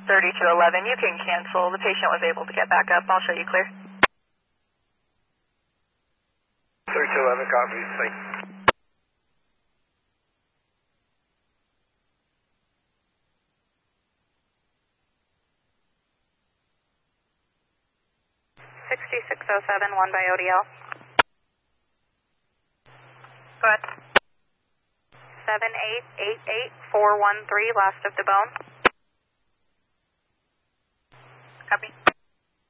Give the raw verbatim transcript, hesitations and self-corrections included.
thirty-two eleven, you can cancel. The patient was able to get back up. I'll show you clear. thirty-two eleven, copy. Thanks. sixty-six oh seven, one by O D L. Go ahead. seven eight eight eight four one three, last of the bone. Copy.